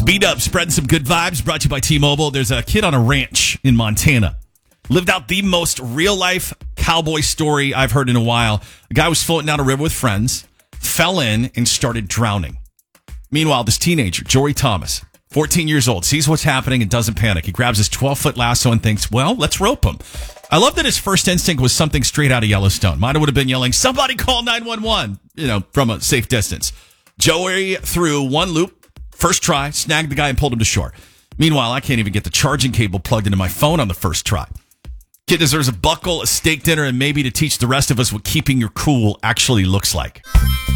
B-Dub spreading some good vibes, brought to you by T-Mobile. There's a kid on a ranch in Montana. Lived out the most real-life cowboy story I've heard in a while. A guy was floating down a river with friends, fell in, and started drowning. Meanwhile, this teenager, Jory Thomas, 14 years old, sees what's happening and doesn't panic. He grabs his 12-foot lasso and thinks, well, let's rope him. I love that his first instinct was something straight out of Yellowstone. Mine would have been yelling, somebody call 911, from a safe distance. Joey threw one loop, first try, snagged the guy and pulled him to shore. Meanwhile, I can't even get the charging cable plugged into my phone on the first try. Kid deserves a buckle, a steak dinner, and maybe to teach the rest of us what keeping your cool actually looks like.